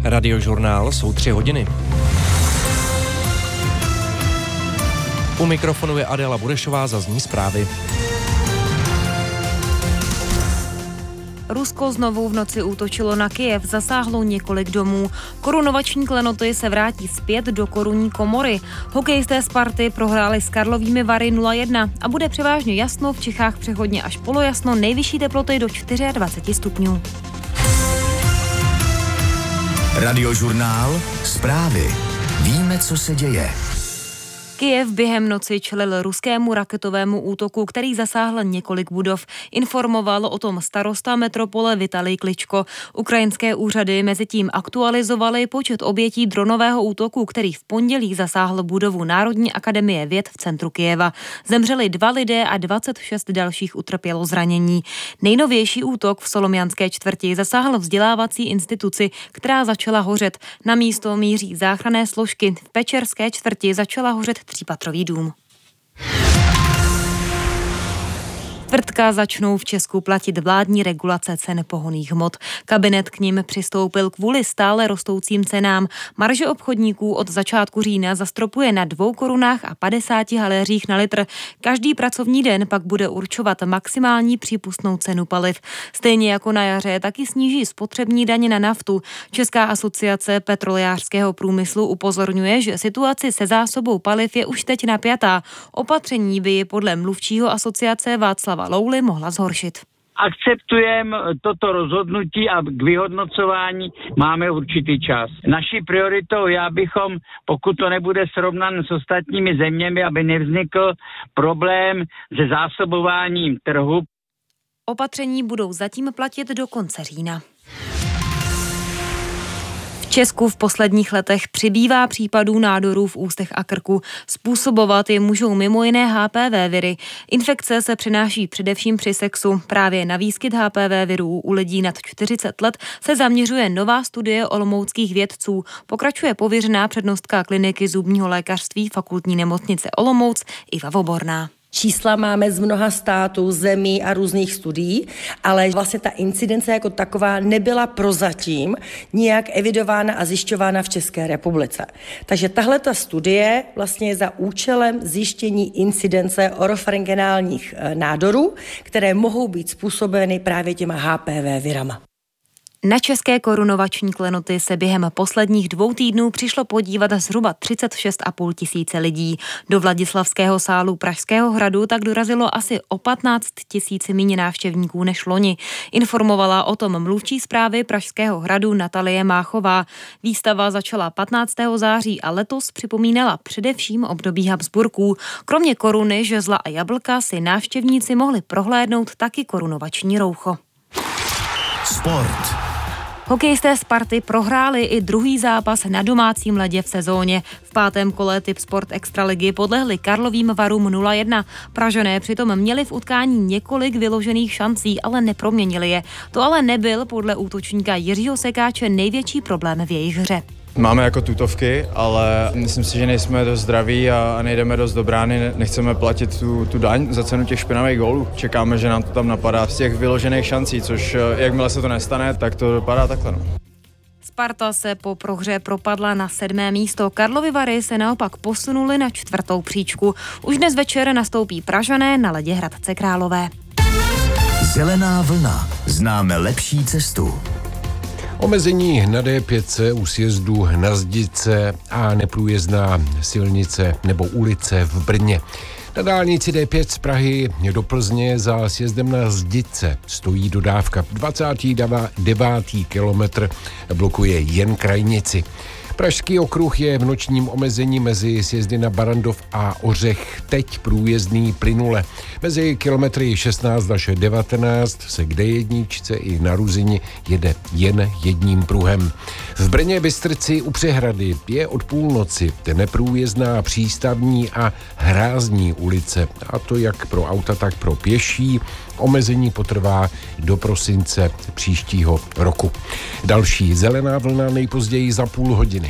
Radiožurnál jsou 3 hodiny. U mikrofonu je Adela Burešová, zazní zprávy. Rusko znovu v noci útočilo na Kyjev, zasáhlo několik domů. Korunovační klenoty se vrátí zpět do korunní komory. Hokejisté Sparty prohráli s Karlovými Vary 0-1 a bude převážně jasno, v Čechách přechodně až polojasno, nejvyšší teploty do 24 stupňů. Radiožurnál, zprávy. Víme, co se děje. Kyjev během noci čelil ruskému raketovému útoku, který zasáhl několik budov. Informoval o tom starosta metropole Vitalij Kličko. Ukrajinské úřady mezitím aktualizovaly počet obětí dronového útoku, který v pondělí zasáhl budovu Národní akademie věd v centru Kyjeva. Zemřeli 2 lidé a 26 dalších utrpělo zranění. Nejnovější útok v Solomjanské čtvrti zasáhl vzdělávací instituci, která začala hořet. Na místo míří záchranné složky. V Pečerské čtvrti začala hořet 3patrový dům. Čtvrtka začnou v Česku platit vládní regulace cen pohonných hmot. Kabinet k nim přistoupil kvůli stále rostoucím cenám. Marže obchodníků od začátku října zastropuje na 2 korunách a 50 haléřích na litr. Každý pracovní den pak bude určovat maximální přípustnou cenu paliv. Stejně jako na jaře taky sníží spotřební daně na naftu. Česká asociace petrolejářského průmyslu upozorňuje, že situace se zásobou paliv je už teď napjatá. Opatření by ji podle mluvčího asociace Václava Louly mohla zhoršit. Akceptujeme toto rozhodnutí a k vyhodnocování máme určitý čas. Naší prioritou je, abychom, pokud to nebude srovnan s ostatními zeměmi, aby nevznikl problém se zásobováním trhu. Opatření budou zatím platit do konce října. V Česku v posledních letech přibývá případů nádorů v ústech a krku. Způsobovat je můžou mimo jiné HPV viry. Infekce se přenáší především při sexu. Právě na výskyt HPV virů u lidí nad 40 let se zaměřuje nová studie olomouckých vědců. Pokračuje pověřená přednostka kliniky zubního lékařství Fakultní nemocnice Olomouc Iva Voborná. Čísla máme z mnoha států, zemí a různých studií, ale vlastně ta incidence jako taková nebyla prozatím nijak evidována a zjišťována v České republice. Takže tahleta studie vlastně je za účelem zjištění incidence oropharyngeálních nádorů, které mohou být způsobeny právě těma HPV virama. Na české korunovační klenoty se během posledních 2 týdnů přišlo podívat zhruba 36,5 tisíce lidí. Do Vladislavského sálu Pražského hradu tak dorazilo asi o 15 tisíc méně návštěvníků než loni. Informovala o tom mluvčí zprávy Pražského hradu Natalie Máchová. Výstava začala 15. září a letos připomínala především období Habsburků. Kromě koruny, žezla a jablka si návštěvníci mohli prohlédnout taky korunovační roucho. Sport. Hokejisté Sparty prohráli i druhý zápas na domácím ledě v sezóně. V 5. kole Tip Sport Extraligy podlehli Karlovým Varům 0-1. Pražané přitom měli v utkání několik vyložených šancí, ale neproměnili je. To ale nebyl podle útočníka Jiřího Sekáče největší problém v jejich hře. Máme jako tutovky, ale myslím si, že nejsme dost zdraví a nejdeme dost do brány, nechceme platit tu daň za cenu těch špinavých gólů. Čekáme, že nám to tam napadá z těch vyložených šancí, což jakmile se to nestane, tak to dopadá takhle. Sparta se po prohře propadla na 7. místo. Karlovy Vary se naopak posunuli na 4. příčku. Už dnes večer nastoupí Pražané na ledě Hradce Králové. Zelená vlna. Známe lepší cestu. Omezení na D5 u sjezdu na Zdice a neprůjezdná silnice nebo ulice v Brně. Na dálnici D5 z Prahy do Plzně za sjezdem na Zdice stojí dodávka. 29. kilometr blokuje jen krajnici. Pražský okruh je v nočním omezení mezi sjezdy na Barandov a Ořech teď průjezdný plynule. Mezi kilometry 16 až 19 se k D1 i na Ruzini jede jen jedním pruhem. V Brně Bystrci u Přehrady je od půlnoci neprůjezdná přístavní a Hrázní ulice, a to jak pro auta, tak pro pěší. Omezení potrvá do prosince příštího roku. Další zelená vlna nejpozději za půl hodiny.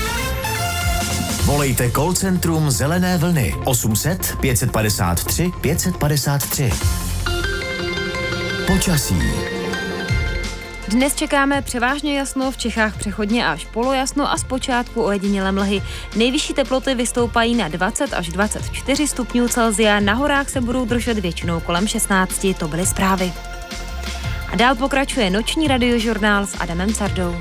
Volejte call centrum Zelené vlny 800 553 553. Počasí. Dnes čekáme převážně jasno, v Čechách přechodně až polojasno a zpočátku ojedinělé mlhy. Nejvyšší teploty vystoupají na 20 až 24 stupňů Celsia, na horách se budou držet většinou kolem 16, to byly zprávy. A dál pokračuje noční radiožurnál s Adamem Cardou.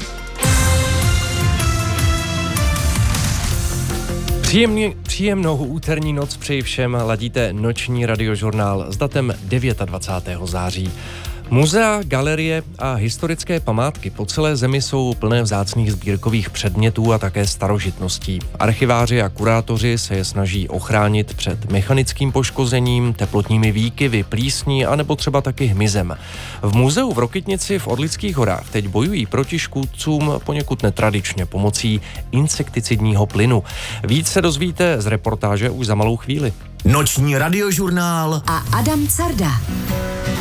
Příjemnou úterní noc přeji všem, ladíte noční radiožurnál s datem 29. září. Muzea, galerie a historické památky po celé zemi jsou plné vzácných sbírkových předmětů a také starožitností. Archiváři a kurátoři se je snaží ochránit před mechanickým poškozením, teplotními výkyvy, plísní a nebo třeba taky hmyzem. V muzeu v Rokytnici v Orlických horách teď bojují proti škůdcům poněkud netradičně pomocí insekticidního plynu. Víc se dozvíte z reportáže už za malou chvíli. Noční radiožurnál a Adam Carda.